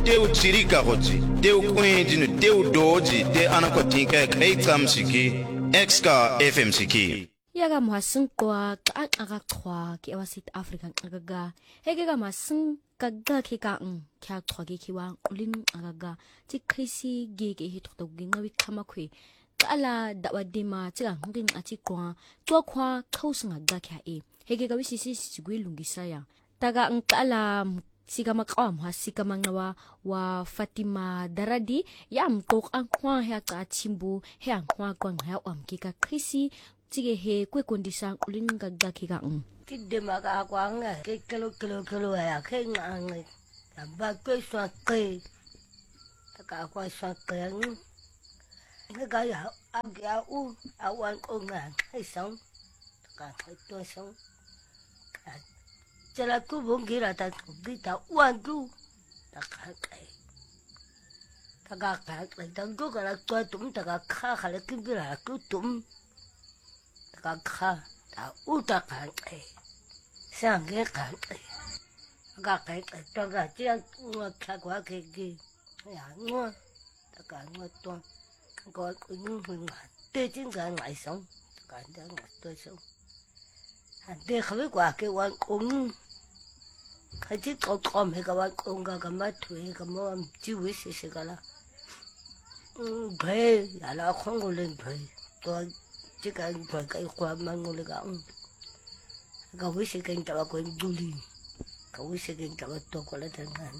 teu tsirika gotsi teu kwenjinu teu doji te anakotinka kaitam siki exka fm siki yaga masing kwa aga khwa ki awasit african agaga hegega masing kaga ki ka kya khwa ki kiwa ulin agaga ti khisi ge ge hi thok gi ngawi khama khwe ala dawadima tiga ngin ati kwa to khwa khausinga ga kya e hegega wisisi sigwi lungisa ya taga ala sigama qam ha sigama ngawa wa Fatima Daradi ya mqok an khwa ya ka chimbu he an khwa kwa ngha am ki ka khisi tige he kwe kondisa ulin ga ga ki ka kidde maga kwa nga ke kelo ya ke nga ba kwe swa ke ka kwa swa ke nga ya agya u awan ko nga hai song ka to song chala ku bongira ta gita wan du ta ka ta go ka to tum ta ka kha le kibira ku tum ta kha ta u ta ka sang ge ka to ga chi ngwa kha kwa ke gi ya ngwa ta ka ngwa to ko ku nu hu te jing ga ngai song ka da ngwa to song han de khwe kwa ke wan ong kaji kom he ka wan ong ga ma thwe ka mo ji wi se ka la bhe ya la khong go len bhe to chỉ cần phải cái khoa mang ngồi cái ông, cái quý sĩ kinh cho bà quên du lịch, cái quý sĩ kinh cho bà tôi có lẽ thằng